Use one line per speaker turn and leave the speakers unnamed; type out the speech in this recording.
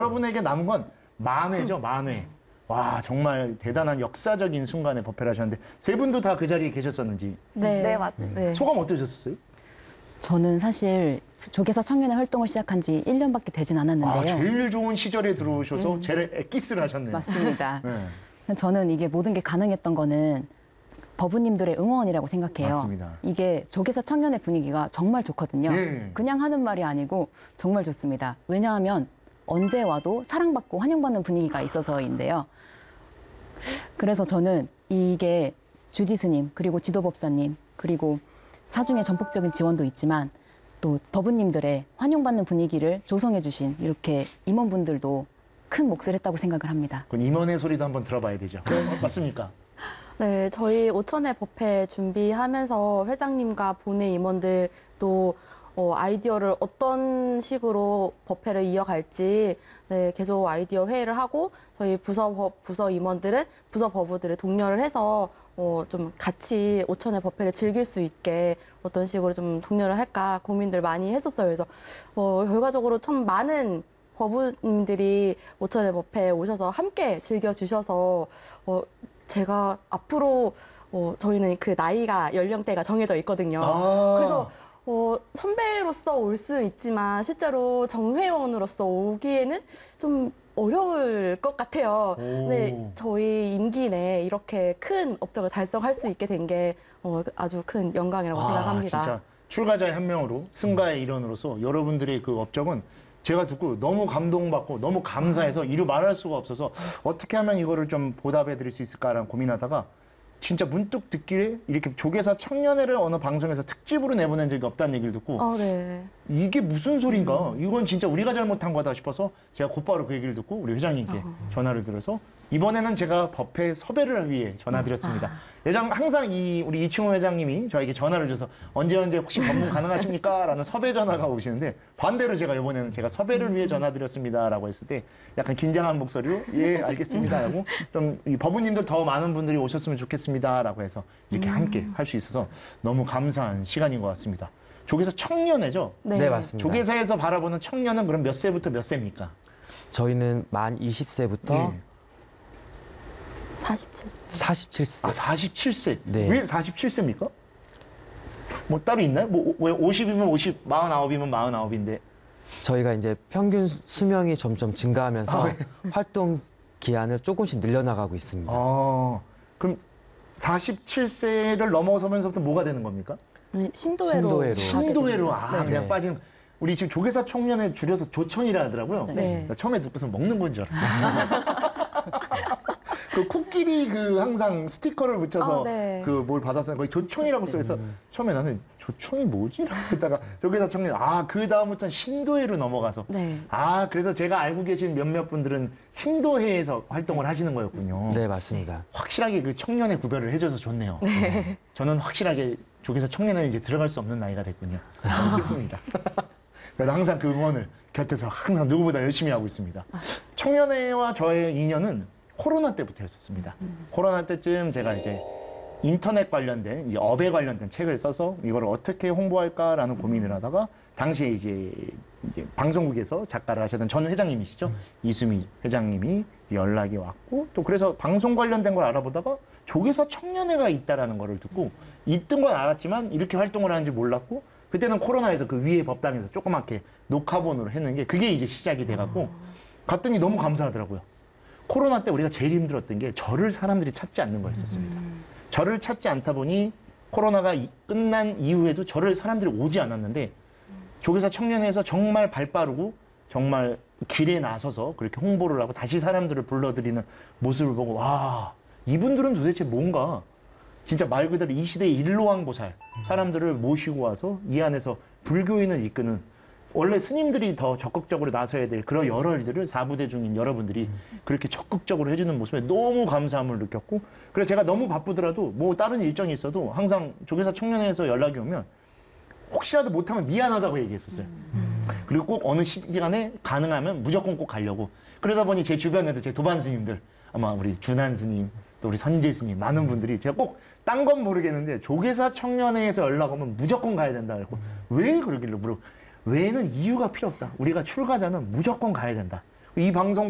여러분에게 남은 건 만회죠, 만회. 와, 정말 대단한 역사적인 순간에 법회를 하셨는데 세 분도 다 그 자리에 계셨었는지.
네, 맞습니다. 네.
소감 어떠셨어요?
저는 사실 조계사 청년회 활동을 시작한 지 1년밖에 되진 않았는데요.
아, 제일 좋은 시절에 들어오셔서 제일 엑기스를 하셨네요.
맞습니다.
네.
저는 이게 모든 게 가능했던 거는 법우님들의 응원이라고 생각해요.
맞습니다.
이게 조계사 청년회 분위기가 정말 좋거든요.
예.
그냥 하는 말이 아니고 정말 좋습니다. 왜냐하면 언제 와도 사랑받고 환영받는 분위기가 있어서인데요. 그래서 저는 이게 주지스님, 그리고 지도법사님, 그리고 사중의 전폭적인 지원도 있지만 또 법우님들의 환영받는 분위기를 조성해 주신 이렇게 임원분들도 큰 몫을 했다고 생각을 합니다.
그럼 임원의 소리도 한번 들어봐야 되죠. 맞습니까?
네, 저희 5천회 법회 준비하면서 회장님과 본회 임원들도 아이디어를 어떤 식으로 법회를 이어갈지 네, 계속 아이디어 회의를 하고 저희 부서 임원들은 부서 법우들을 독려를 해서 좀 같이 5천회 법회를 즐길 수 있게 어떤 식으로 좀 독려를 할까 고민들 많이 했었어요. 그래서 결과적으로 참 많은 법우님들이 5천회 법회에 오셔서 함께 즐겨주셔서 제가 앞으로 저희는 그 나이가 연령대가 정해져 있거든요. 그래서 선배로서 올 수 있지만 실제로 정회원으로서 오기에는 좀 어려울 것 같아요. 근데 저희 임기 내에 이렇게 큰 업적을 달성할 수 있게 된 게 아주 큰 영광이라고 생각합니다.
진짜 출가자의 한 명으로 승가의 일원으로서 여러분들의 그 업적은 제가 듣고 너무 감동받고 너무 감사해서 이루 말할 수가 없어서 어떻게 하면 이거를 좀 보답해 드릴 수 있을까라는 고민하다가 진짜 문득 듣기에 이렇게 조계사 청년회를 어느 방송에서 특집으로 내보낸 적이 없다는 얘기를 듣고
네.
이게 무슨 소린가? 이건 진짜 우리가 잘못한 거다 싶어서 제가 곧바로 그 얘기를 듣고 우리 회장님께 전화를 드려서 이번에는 제가 법회 섭외를 위해 전화드렸습니다. 항상 우리 이충호 회장님이 저에게 전화를 줘서 언제 혹시 법문 가능하십니까? 라는 섭외 전화가 오시는데 반대로 제가 이번에는 제가 섭외를 위해 전화드렸습니다. 라고 했을 때 약간 긴장한 목소리로 예, 알겠습니다. 라고 좀 이 법우님들 더 많은 분들이 오셨으면 좋겠습니다. 라고 해서 이렇게 함께 할 수 있어서 너무 감사한 시간인 것 같습니다. 조계사 청년회죠?
네, 맞습니다.
조계사에서 바라보는 청년은 그럼 몇 세부터 몇 세입니까?
저희는 만 20세부터
47세.
47세.
아, 47세.
네.
왜 47세입니까? 뭐 따로 있나요? 왜 50이면 50, 49이면 49인데.
저희가 이제 평균 수명이 점점 증가하면서 활동 기한을 조금씩 늘려나가고 있습니다.
그럼 47세를 넘어서면서부터 뭐가 되는 겁니까?
신도회로.
신도회로.
네.
그냥 빠진. 우리 지금 조계사 청년회 줄여서 조청이라 하더라고요.
네.
처음에 듣고서 먹는 건 줄 알았어요. 그 코끼리 항상 스티커를 붙여서
네.
뭘 받았어요. 거의 조청이라고 써서 처음에 나는 조청이 뭐지? 라고 했다가 조계사 청년 그 다음부터는 신도회로 넘어가서
네.
그래서 제가 알고 계신 몇몇 분들은 신도회에서 활동을 하시는 거였군요.
네, 맞습니다.
확실하게 그 청년의 구별을 해줘서 좋네요. 저는 확실하게 조계사 청년회에 이제 들어갈 수 없는 나이가 됐군요. 너무 슬픕니다. 그래서 항상 그 응원을 곁에서 항상 누구보다 열심히 하고 있습니다. 청년회와 저의 인연은 코로나 때부터였었습니다. 코로나 때쯤 제가 이제 인터넷 관련된, 업에 관련된 책을 써서 이걸 어떻게 홍보할까라는 고민을 하다가 당시에 이제 방송국에서 작가를 하셨던 전 회장님이시죠. 이수미 회장님이 연락이 왔고 또 그래서 방송 관련된 걸 알아보다가 조계사 청년회가 있다라는 거를 듣고 있던 건 알았지만 이렇게 활동을 하는지 몰랐고 그때는 코로나에서 그 위에 법당에서 조그맣게 녹화본으로 했는 게 그게 이제 시작이 돼갖고 갔더니 너무 감사하더라고요. 코로나 때 우리가 제일 힘들었던 게 저를 사람들이 찾지 않는 거였었습니다. 저를 찾지 않다 보니 코로나가 끝난 이후에도 저를 사람들이 오지 않았는데 조계사 청년회에서 정말 발빠르고 정말 길에 나서서 그렇게 홍보를 하고 다시 사람들을 불러들이는 모습을 보고 와, 이분들은 도대체 뭔가 진짜 말 그대로 이 시대의 일로왕보살 사람들을 모시고 와서 이 안에서 불교인을 이끄는 원래 스님들이 더 적극적으로 나서야 될 그런 여러 일들을 사부대 중인 여러분들이 그렇게 적극적으로 해주는 모습에 너무 감사함을 느꼈고 그래서 제가 너무 바쁘더라도 뭐 다른 일정이 있어도 항상 조계사 청년회에서 연락이 오면 혹시라도 못하면 미안하다고 얘기했었어요. 그리고 꼭 어느 시간에 가능하면 무조건 꼭 가려고. 그러다 보니 제 주변에도 제 도반 스님들 아마 우리 준한 스님 또 우리 선재 스님 많은 분들이 제가 꼭 딴 건 모르겠는데 조계사 청년회에서 연락 오면 무조건 가야 된다 그랬고 왜 그러길래 물어 왜는 이유가 필요 없다. 우리가 출가자는 무조건 가야 된다. 이 방송